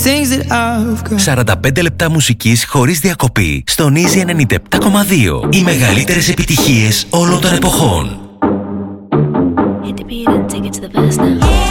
things that I've got. 45 λεπτά μουσικής χωρίς διακοπή στον Easy 97,2. Οι μεγαλύτερες επιτυχίες όλων των εποχών.